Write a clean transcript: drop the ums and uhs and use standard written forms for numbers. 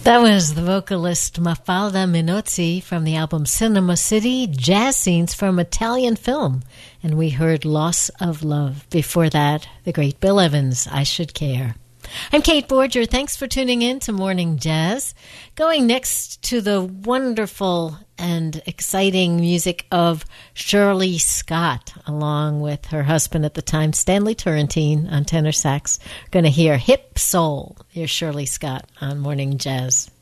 That was the vocalist Mafalda Minozzi from the album Cinema City, jazz scenes from Italian film. And we heard Loss of Love. Before that, the great Bill Evans, I Should Care. I'm Kate Borger. Thanks for tuning in to Morning Jazz. Going next to the wonderful and exciting music of Shirley Scott, along with her husband at the time, Stanley Turrentine, on tenor sax. We're going to hear Hip Soul. Here's Shirley Scott on Morning Jazz.